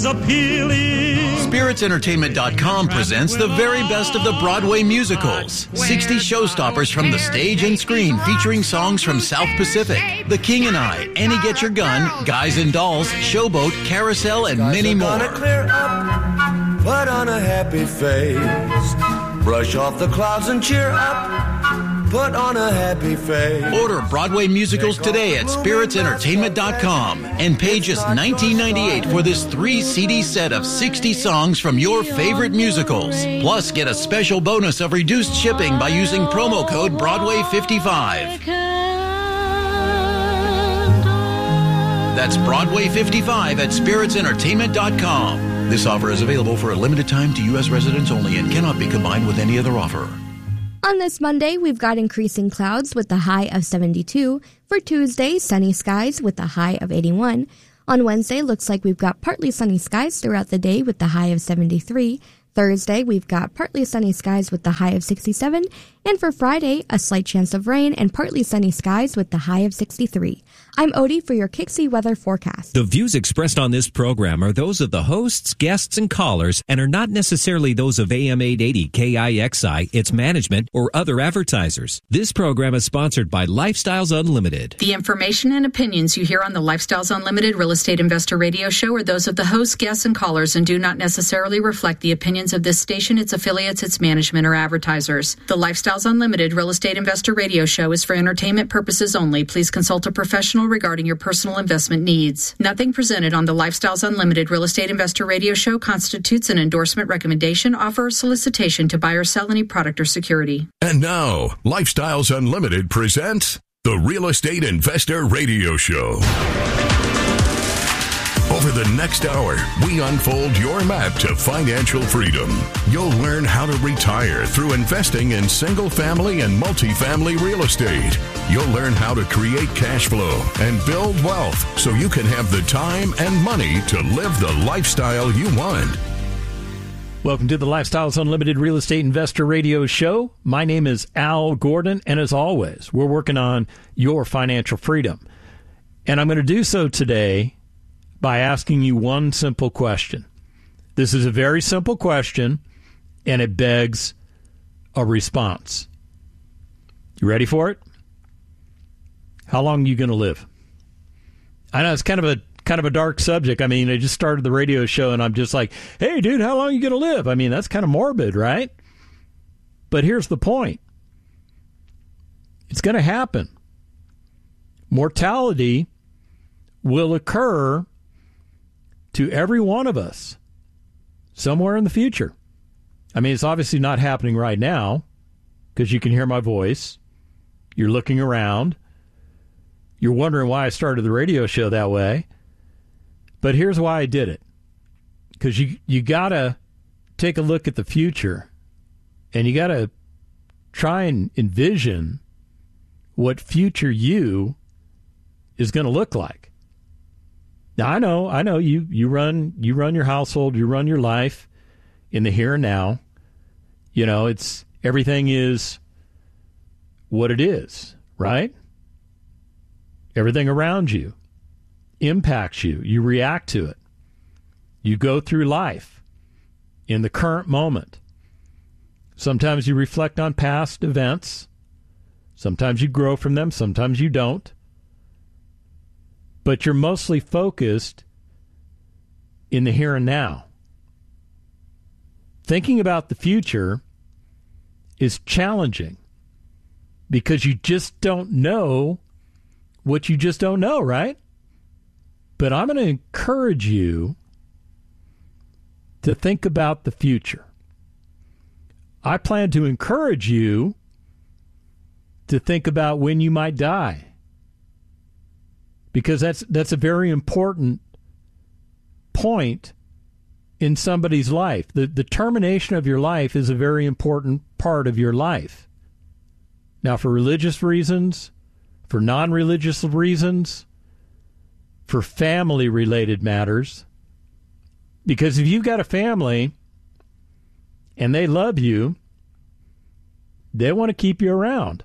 Appealing. SpiritsEntertainment.com presents the very best of the Broadway musicals. 60 showstoppers from the stage and screen featuring songs from South Pacific, The King and I, Annie Get Your Gun, Guys and Dolls, Showboat, Carousel, and many more. Clear up, put on a happy face, brush off the clouds and cheer up. Put on a happy face. Order Broadway musicals today at SpiritsEntertainment.com and pay just $19.98 for this 3-CD set of 60 songs from your favorite musicals. Plus, get a special bonus of reduced shipping by using promo code Broadway55. That's Broadway55 at SpiritsEntertainment.com. This offer is available for a limited time to U.S. residents only and cannot be combined with any other offer. On this Monday, we've got increasing clouds with a high of 72. For Tuesday, sunny skies with a high of 81. On Wednesday, looks like we've got partly sunny skies throughout the day with the high of 73. Thursday, we've got partly sunny skies with the high of 67. And for Friday, a slight chance of rain and partly sunny skies with the high of 63. I'm Odie for your Kixie weather forecast. The views expressed on this program are those of the hosts, guests, and callers and are not necessarily those of AM 880 KIXI, its management, or other advertisers. This program is sponsored by Lifestyles Unlimited. The information and opinions you hear on the Lifestyles Unlimited Real Estate Investor Radio Show are those of the hosts, guests, and callers and do not necessarily reflect the opinions of this station, its affiliates, its management, or advertisers. The Lifestyles Unlimited Real Estate Investor Radio Show is for entertainment purposes only. Please consult a professional regarding your personal investment needs. Nothing presented on the Lifestyles Unlimited Real Estate Investor Radio Show constitutes an endorsement, recommendation, offer, or solicitation to buy or sell any product or security. And now, Lifestyles Unlimited presents the Real Estate Investor Radio Show. Over the next hour, we unfold your map to financial freedom. You'll learn how to retire through investing in single-family and multifamily real estate. You'll learn how to create cash flow and build wealth so you can have the time and money to live the lifestyle you want. Welcome to the Lifestyles Unlimited Real Estate Investor Radio Show. My name is Al Gordon, and as always, we're working on your financial freedom. And I'm going to do so today by asking you one simple question. This is a very simple question, and it begs a response. You ready for it? How long are you going to live? I know it's kind of a dark subject. I mean, I just started the radio show, and I'm just like, hey, dude, how long are you going to live? I mean, that's kind of morbid, right? But here's the point. It's going to happen. Mortality will occur to every one of us somewhere in the future. I mean, it's obviously not happening right now because you can hear my voice. You're looking around. You're wondering why I started the radio show that way. But here's why I did it. Because you got to take a look at the future and you got to try and envision what future you is going to look like. Now, I know you run your household, you run your life in the here and now. You know, everything is what it is, right? Everything around you impacts you. You react to it. You go through life in the current moment. Sometimes you reflect on past events. Sometimes you grow from them. Sometimes you don't. But you're mostly focused in the here and now. Thinking about the future is challenging because you just don't know what you just don't know, right? But I'm going to encourage you to think about the future. I plan to encourage you to think about when you might die. Because that's a very important point in somebody's life. The termination of your life is a very important part of your life. Now, for religious reasons, for non-religious reasons, for family-related matters, because if you've got a family and they love you, they want to keep you around.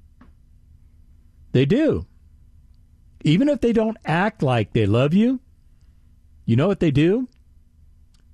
They do. Even if they don't act like they love you, you know what they do?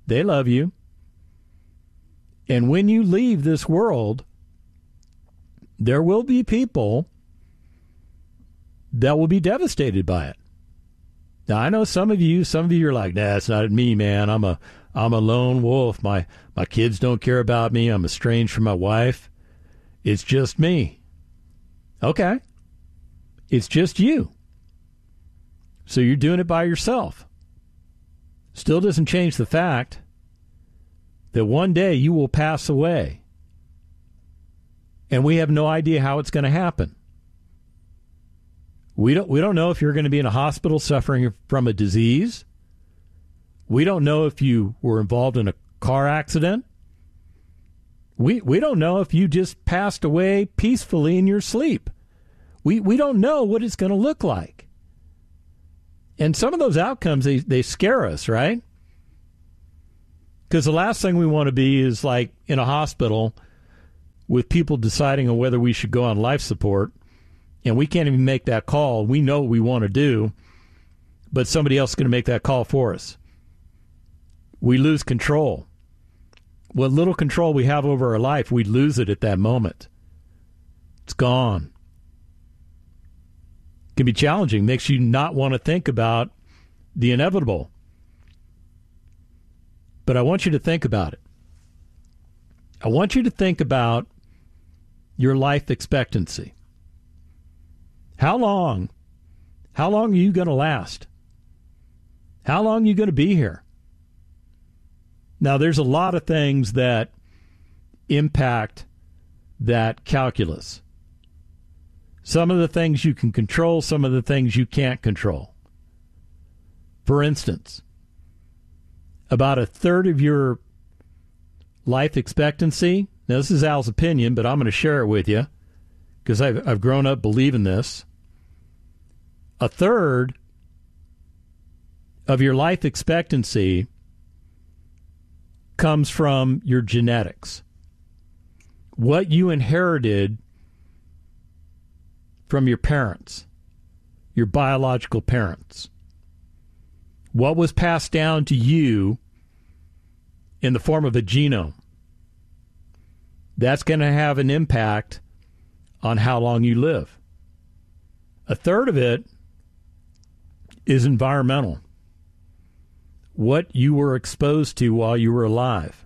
They love you. And when you leave this world, there will be people that will be devastated by it. Now, I know some of you are like, nah, it's not me, man. I'm a lone wolf. My kids don't care about me. I'm estranged from my wife. It's just me. Okay. It's just you. So you're doing it by yourself. Still doesn't change the fact that one day you will pass away. And we have no idea how it's going to happen. We don't know if you're going to be in a hospital suffering from a disease. We don't know if you were involved in a car accident. We don't know if you just passed away peacefully in your sleep. We don't know what it's going to look like. And some of those outcomes, they scare us, right? Because the last thing we want to be is like in a hospital with people deciding on whether we should go on life support, and we can't even make that call. We know what we want to do, but somebody else is going to make that call for us. We lose control. What little control we have over our life, we lose it at that moment. It's gone. It can be challenging. Makes you not want to think about the inevitable. But I want you to think about it. I want you to think about your life expectancy. How long are you going to last? How long are you going to be here? Now, there's a lot of things that impact that calculus. Some of the things you can control, some of the things you can't control. For instance, about a third of your life expectancy, now this is Al's opinion, but I'm going to share it with you because I've grown up believing this. A third of your life expectancy comes from your genetics. What you inherited from your parents, your biological parents. What was passed down to you in the form of a genome. That's going to have an impact on how long you live. A third of it is environmental. What you were exposed to while you were alive.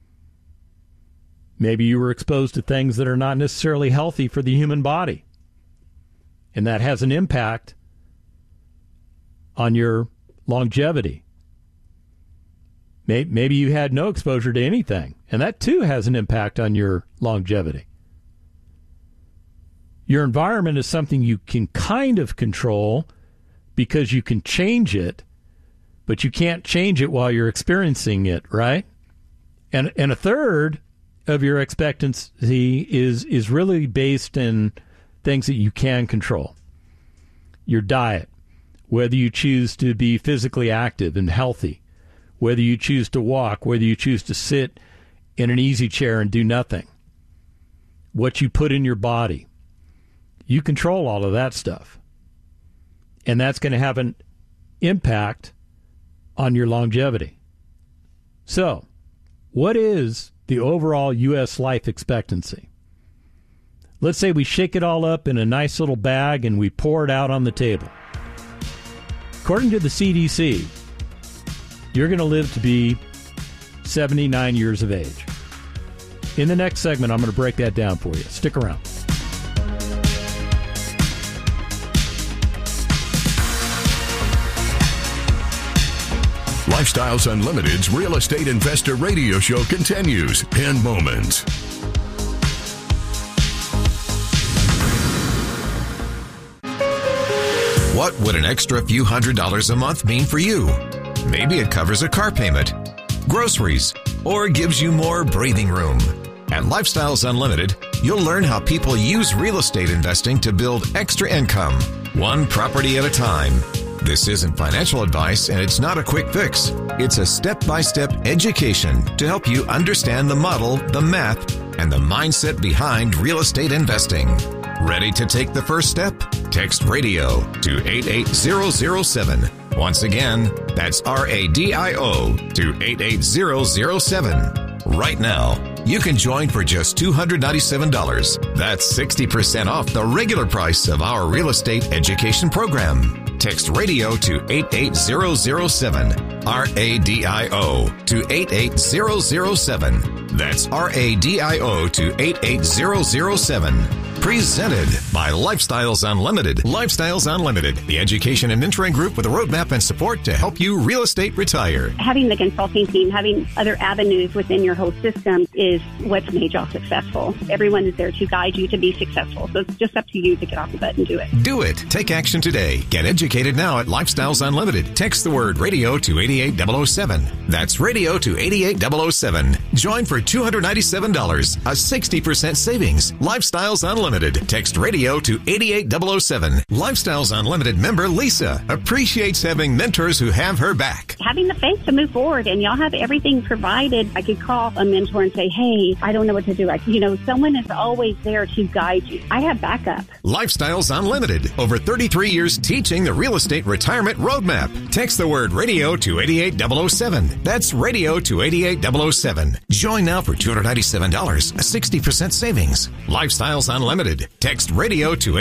Maybe you were exposed to things that are not necessarily healthy for the human body. And that has an impact on your longevity. Maybe you had no exposure to anything, and that too has an impact on your longevity. Your environment is something you can kind of control because you can change it, but you can't change it while you're experiencing it, right? And a third of your expectancy is really based in things that you can control. Your diet, whether you choose to be physically active and healthy, whether you choose to walk, whether you choose to sit in an easy chair and do nothing, what you put in your body. You control all of that stuff. And that's going to have an impact on your longevity. So, what is the overall U.S. life expectancy? Let's say we shake it all up in a nice little bag and we pour it out on the table. According to the CDC, you're going to live to be 79 years of age. In the next segment, I'm going to break that down for you. Stick around. Lifestyles Unlimited's Real Estate Investor Radio Show continues in moments. What would an extra few $100s a month mean for you? Maybe it covers a car payment, groceries, or gives you more breathing room. At Lifestyles Unlimited, you'll learn how people use real estate investing to build extra income, one property at a time. This isn't financial advice, and it's not a quick fix. It's a step-by-step education to help you understand the model, the math, and the mindset behind real estate investing. Ready to take the first step? Text RADIO to 88007 Once again, that's RADIO to 88007. Right now, you can join for just $297. That's 60% off the regular price of our real estate education program. Text radio to 88007. RADIO to 88007. That's RADIO to 88007. Presented by Lifestyles Unlimited. Lifestyles Unlimited, the education and mentoring group with a roadmap and support to help you real estate retire. Having the consulting team, having other avenues within your whole system is what's made y'all successful. Everyone is there to guide you to be successful. So it's just up to you to get off the butt and do it. Do it. Take action today. Get educated now at Lifestyles Unlimited. Text the word radio to 88007. That's radio to 88007. Join for $297, a 60% savings. Lifestyles Unlimited. Text radio to 88007. Lifestyles Unlimited member Lisa appreciates having mentors who have her back. Having the faith to move forward, and y'all have everything provided. I could call a mentor and say, hey, I don't know what to do. Someone is always there to guide you. I have backup. Lifestyles Unlimited. Over 33 years teaching the real estate retirement roadmap. Text the word radio to 88007. That's radio to 88007. Join now for $297, a 60% savings. Lifestyles Unlimited. Text radio to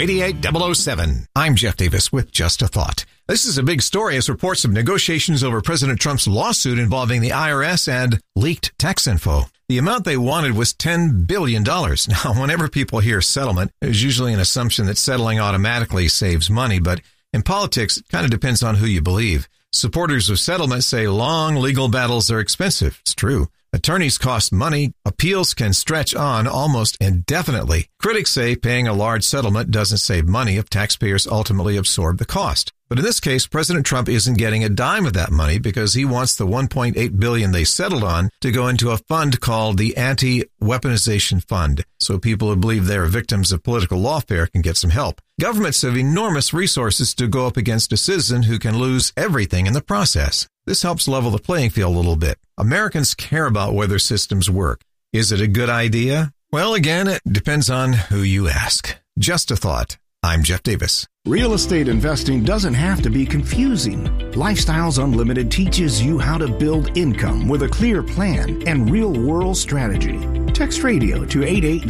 88007. I'm Jeff Davis with Just a Thought. This is a big story as reports of negotiations over President Trump's lawsuit involving the IRS and leaked tax info. The amount they wanted was $10 billion. Now, whenever people hear settlement, there's usually an assumption that settling automatically saves money, but in politics, it kind of depends on who you believe. Supporters of settlement say long legal battles are expensive. It's true. Attorneys cost money. Appeals can stretch on almost indefinitely. Critics say paying a large settlement doesn't save money if taxpayers ultimately absorb the cost. But in this case, President Trump isn't getting a dime of that money because he wants the $1.8 billion they settled on to go into a fund called the Anti-Weaponization Fund, so people who believe they are victims of political lawfare can get some help. Governments have enormous resources to go up against a citizen who can lose everything in the process. This helps level the playing field a little bit. Americans care about whether systems work. Is it a good idea? Well, again, it depends on who you ask. Just a thought. I'm Jeff Davis. Real estate investing doesn't have to be confusing. Lifestyles Unlimited teaches you how to build income with a clear plan and real-world strategy. Text radio to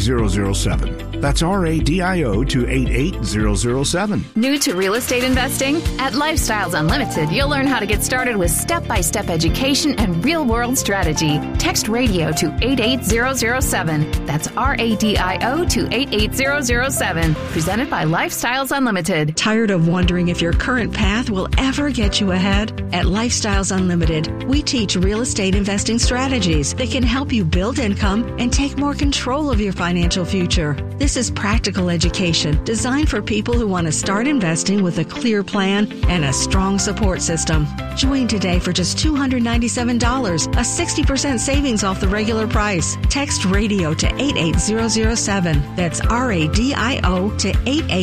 88007. That's RADIO to 88007. New to real estate investing? At Lifestyles Unlimited, you'll learn how to get started with step-by-step education and real-world strategy. Text radio to 88007. That's RADIO to 88007. Presented by Lifestyles Unlimited. Tired of wondering if your current path will ever get you ahead? At Lifestyles Unlimited, we teach real estate investing strategies that can help you build income and take more control of your financial future. This is practical education designed for people who want to start investing with a clear plan and a strong support system. Join today for just $297, a 60% savings off the regular price. Text radio to 88007. That's RADIO to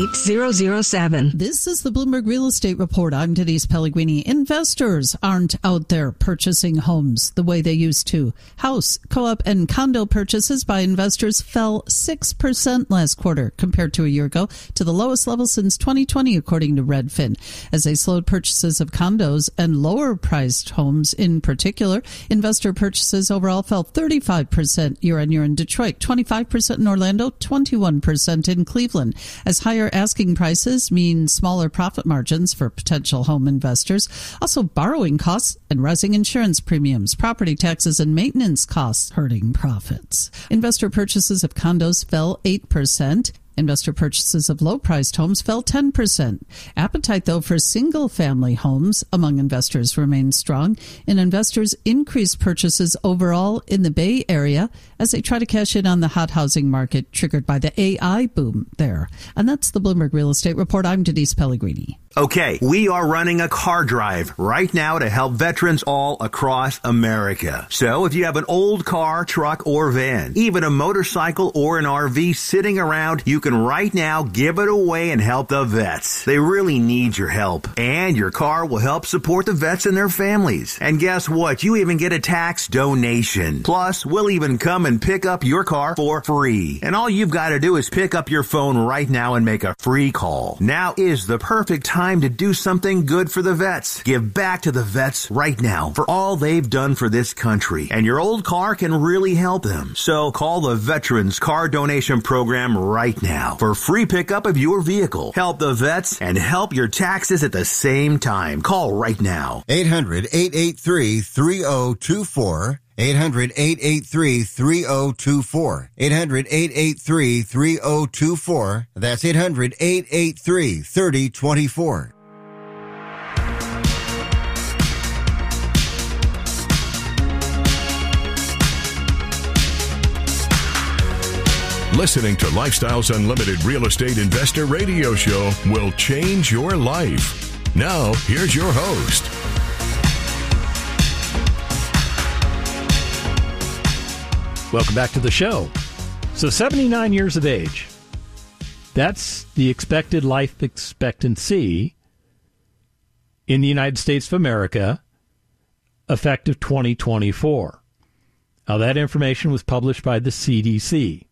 88007. This is the Bloomberg Real Estate Report. I'm Denise Pellegrini. Investors aren't out there purchasing homes the way they used to. House, co-op, and condo purchases by investors fell 6% last quarter compared to a year ago, to the lowest level since 2020, according to Redfin. As they slowed purchases of condos and lower-priced homes in particular, investor purchases overall fell 35% year-on-year in Detroit, 25% in Orlando, 21% in Cleveland. As higher asking prices mean smaller profit margins for potential home investors. Also, borrowing costs and rising insurance premiums, property taxes, and maintenance costs hurting profits. Investor purchases of condos fell 8%. Investor purchases of low-priced homes fell 10%. Appetite, though, for single-family homes among investors remains strong, and investors increased purchases overall in the Bay Area as they try to cash in on the hot housing market triggered by the AI boom there. And that's the Bloomberg Real Estate Report. I'm Denise Pellegrini. Okay, we are running a car drive right now to help veterans all across America. So if you have an old car, truck, or van, even a motorcycle or an RV sitting around, you can right now give it away and help the vets. They really need your help. And your car will help support the vets and their families. And guess what? You even get a tax donation. Plus, we'll even come and pick up your car for free. And all you've got to do is pick up your phone right now and make a free call. Now is the perfect time time to do something good for the vets. Give back to the vets right now for all they've done for this country. And your old car can really help them. So call the Veterans Car Donation Program right now for free pickup of your vehicle. Help the vets and help your taxes at the same time. Call right now. 800-883-3024. 800-883-3024. 800-883-3024. That's 800-883-3024. Listening to Lifestyles Unlimited Real Estate Investor Radio Show will change your life. Now, here's your host. Welcome back to the show. So 79 years of age. That's the expected life expectancy in the United States of America, effective 2024. Now, that information was published by the CDC.